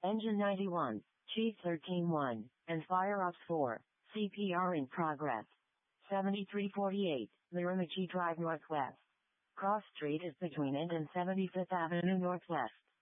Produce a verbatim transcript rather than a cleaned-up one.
Engine ninety-one, Chief thirteen one, and Fire Ops four, C P R in progress. seventy-three forty-eight, Miramichi Drive Northwest. Cross Street is between End and seventy-fifth Avenue Northwest.